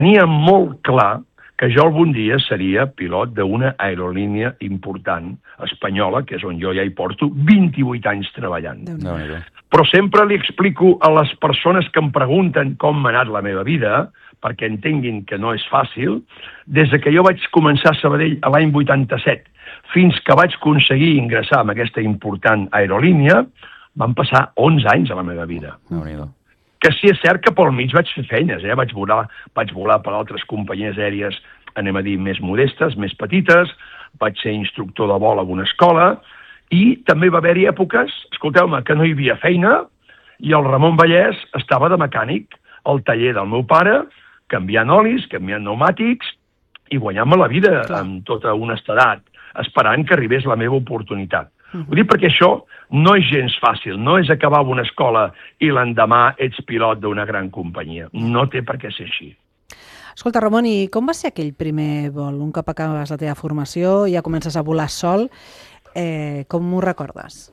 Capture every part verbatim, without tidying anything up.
tenia molt clar que jo algun dia seria pilot d'una aerolínia important espanyola, que és on jo ja hi porto vint-i-vuit anys treballant. Però sempre li explico a les persones que em pregunten com m'ha anat la meva vida, perquè entenguin que no és fàcil, des que jo vaig començar a Sabadell a l'any vuitanta-set fins que vaig aconseguir ingressar en aquesta important aerolínia, van passar onze anys a la meva vida. Que sí, és cert que pel mig vaig fer feines, eh? vaig, volar, vaig volar per altres companyies aèries, anem a dir, més modestes, més petites, vaig ser instructor de vol a una escola, i també va haver-hi èpoques, escolteu-me, que no hi havia feina, i el Ramon Vallès estava de mecànic al taller del meu pare, canviant olis, canviant pneumàtics, i guanyant-me la vida Clar. amb tota honestedat, esperant que arribés la meva oportunitat. Uh-huh. Ho dic perquè això no és gens fàcil, no és acabar amb una escola i l'endemà ets pilot d'una gran companyia. No té per què ser així. Escolta, Ramon, i com va ser aquell primer vol? Un cop acabes la teva formació, ja comences a volar sol, eh, com ho recordes?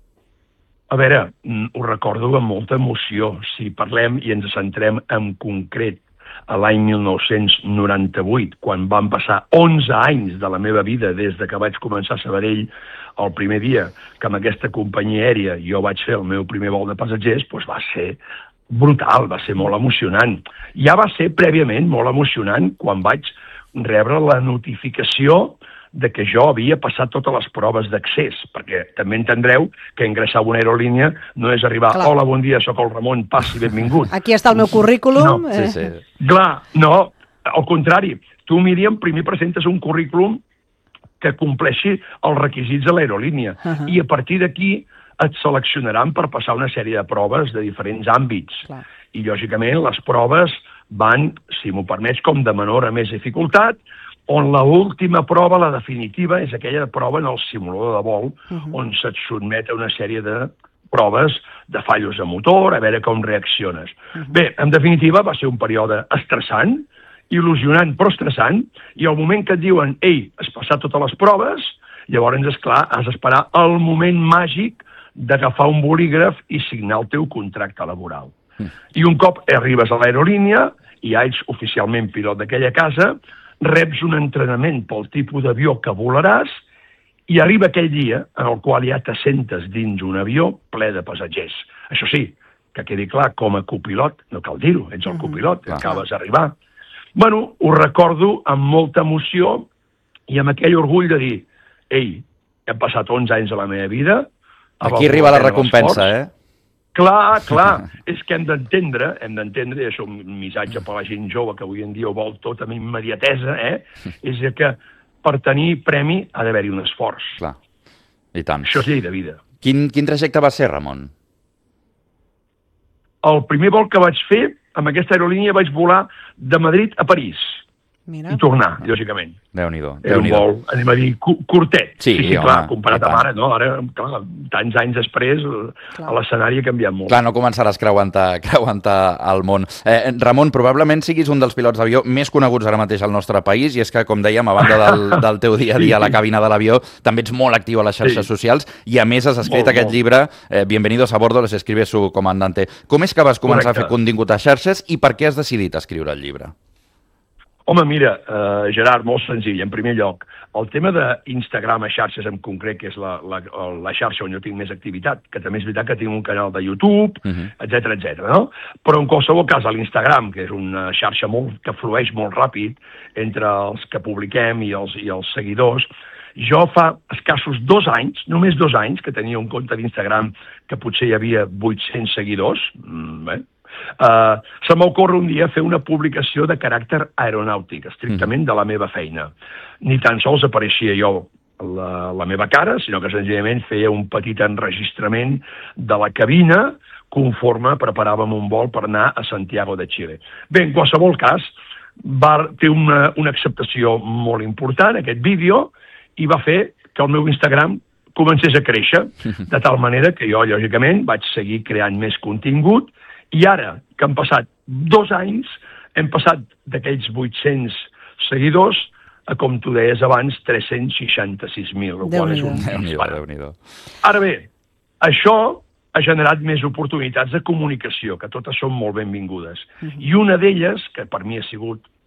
A veure, ho recordo amb molta emoció. Si parlem i ens centrem en concret a l'any mil nou-cents noranta-vuit, quan van passar onze anys de la meva vida des de que vaig començar a Sabadell el primer dia que amb aquesta companyia aèria jo vaig fer el meu primer vol de passatgers, doncs va ser brutal, va ser molt emocionant. Ja va ser prèviament molt emocionant quan vaig rebre la notificació de que jo havia passat totes les proves d'accés, perquè també entendreu que ingressar a una aerolínia no és arribar, Clar. hola, bon dia, sóc el Ramon, passi, benvingut. Aquí està el meu currículum. No, sí, sí. Clar, no, al contrari, tu, Míriam, primer presentes un currículum que compleixi els requisits de l'aerolínia, uh-huh. i a partir d'aquí et seleccionaran per passar una sèrie de proves de diferents àmbits. Clar. I, lògicament, les proves van, si m'ho permets, com de menor a més dificultat, on l'última prova, la definitiva, és aquella prova en el simulador de vol, uh-huh. on se't sotmet a una sèrie de proves de fallos de motor, a veure com reacciones. Uh-huh. Bé, en definitiva, va ser un període estressant, il·lusionant però estressant, i al moment que et diuen «Ei, has passat totes les proves», llavors, esclar, has d'esperar el moment màgic d'agafar un bolígraf i signar el teu contracte laboral. Uh-huh. I un cop arribes a l'aerolínia, i ja ets oficialment pilot d'aquella casa, reps un entrenament pel tipus d'avió que volaràs i arriba aquell dia en el qual ja t'assentes dins un avió ple de passatgers. Això sí, que quedi clar, com a copilot, no cal dir-ho, ets el copilot, mm-hmm. acabes d'arribar. Bueno, ho recordo amb molta emoció i amb aquell orgull de dir ei, hem passat onze anys de la meva vida... Aquí arriba la recompensa, eh? Clar, clar, és que hem d'entendre, hem d'entendre, i això és un missatge per a la gent jove que avui en dia ho vol tot amb immediatesa, eh? És que per tenir premi ha d'haver-hi un esforç. Clar, i tant. Això és llei de vida. Quin, quin trajecte va ser, Ramon? El primer vol que vaig fer, amb aquesta aerolínia vaig volar de Madrid a París. Mira. I tornar, lògicament. Déu-n'hi-do. Era un vol, anem a dir, curtet. Sí, sí, sí home, clar, comparat amb ara, no? Ara, clar, tants anys després, clar. l'escenari ha canviat molt. Clar, no començaràs creuant-te creuant el món. Eh, Ramon, probablement siguis un dels pilots d'avió més coneguts ara mateix al nostre país, i és que, com dèiem, a banda del, del teu dia a dia a la cabina de l'avió, també ets molt actiu a les xarxes sí. socials, i a més has escrit molt, aquest molt. llibre, eh, Bienvenidos a bordo, les escribe su comandante. Com és que vas començar Correcte. a fer contingut a xarxes i per què has decidit escriure el llibre? Home, mira, uh, Gerard, molt senzill. En primer lloc, el tema d'Instagram a xarxes en concret, que és la, la, la xarxa on jo tinc més activitat, que també és veritat que tinc un canal de YouTube, uh-huh. etcètera, etcètera, no? Però en qualsevol cas, a l'Instagram, que és una xarxa molt, que flueix molt ràpid entre els que publiquem i els, i els seguidors, jo fa escassos dos anys, només dos anys, que tenia un compte d'Instagram que potser hi havia vuit-cents seguidors, bé, Uh, se m'ocorre un dia fer una publicació de caràcter aeronàutic, estrictament de la meva feina. Ni tan sols apareixia jo la, la meva cara, sinó que senzillament feia un petit enregistrament de la cabina conforme preparàvem un vol per anar a Santiago de Chile. Bé, en qualsevol cas, va ter una, una acceptació molt important, aquest vídeo, i va fer que el meu Instagram comencés a créixer, de tal manera que jo, lògicament, vaig seguir creant més contingut. I ara, que han passat dos anys, hem passat d'aquells vuit-cents seguidors a, com tu deies abans, tres-cents seixanta-sis mil, el qual és un disparat. Ara bé, això, ha generat més oportunitats de comunicació, que totes són molt benvingudes. I una d'elles, que per mi ha sigut